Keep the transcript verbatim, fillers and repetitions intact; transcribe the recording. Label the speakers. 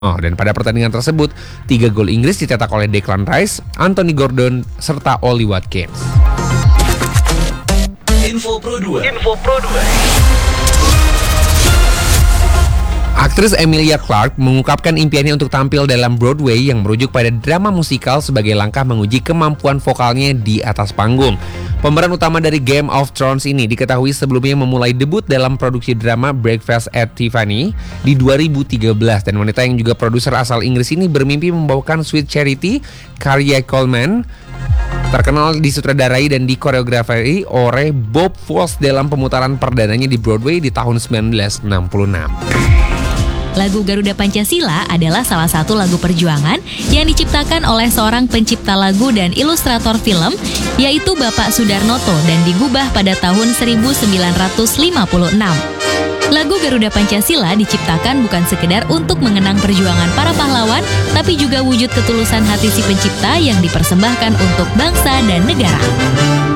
Speaker 1: Oh, dan pada pertandingan tersebut, tiga gol Inggris dicetak oleh Declan Rice, Anthony Gordon, serta Ollie Watkins.
Speaker 2: Info Pro dua. Info Pro dua.
Speaker 1: Aktris Emilia Clarke mengungkapkan impiannya untuk tampil dalam Broadway yang merujuk pada drama musikal sebagai langkah menguji kemampuan vokalnya di atas panggung. Pemeran utama dari Game of Thrones ini diketahui sebelumnya memulai debut dalam produksi drama Breakfast at Tiffany di dua ribu tiga belas, dan wanita yang juga produser asal Inggris ini bermimpi membawakan Sweet Charity karya Coleman, terkenal disutradarai dan dikoreografi oleh Bob Fosse dalam pemutaran perdananya di Broadway di tahun sembilan belas enam puluh enam.
Speaker 3: Lagu Garuda Pancasila adalah salah satu lagu perjuangan yang diciptakan oleh seorang pencipta lagu dan ilustrator film, yaitu Bapak Sudarnoto, dan digubah pada tahun seribu sembilan ratus lima puluh enam. Lagu Garuda Pancasila diciptakan bukan sekedar untuk mengenang perjuangan para pahlawan, tapi juga wujud ketulusan hati si pencipta yang dipersembahkan untuk bangsa dan negara.